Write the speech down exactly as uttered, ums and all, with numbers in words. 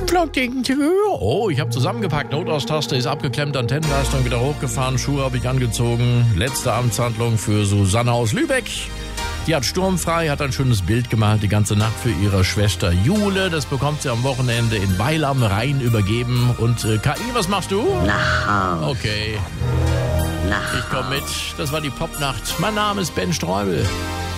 Unplugged. Oh, ich habe zusammengepackt. Notaus-Taste ist abgeklemmt, Antennenleistung wieder hochgefahren, Schuhe habe ich angezogen. Letzte Amtshandlung für Susanne aus Lübeck. Die hat sturmfrei, hat ein schönes Bild gemalt, die ganze Nacht für ihre Schwester Jule. Das bekommt sie am Wochenende in Weil am Rhein übergeben. Und äh, K I, was machst du? Nach Haus. Okay, Nach ich komm mit. Das war die Popnacht. Mein Name ist Ben Streubel.